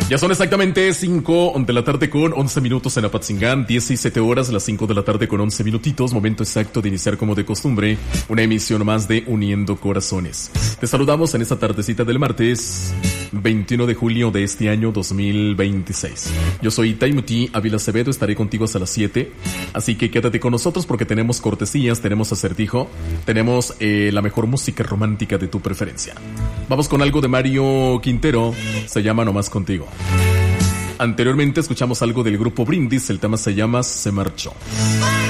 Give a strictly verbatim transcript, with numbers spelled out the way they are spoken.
Ya son exactamente cinco de la tarde con once minutos en Apatzingán, diecisiete horas, las cinco de la tarde con once minutitos, momento exacto de iniciar como de costumbre una emisión más de Uniendo Corazones. Te saludamos en esta tardecita del martes veintiuno de julio de este año dos mil veintiséis. Yo soy Taimuti Ávila Acevedo, estaré contigo hasta las siete, así que quédate con nosotros porque tenemos cortesías, tenemos acertijo, tenemos eh, la mejor música romántica de tu preferencia. Vamos con algo de Mario Quintero, se llama Nomás Contigo. Anteriormente escuchamos algo del grupo Brindis, el tema se llama Se Marchó.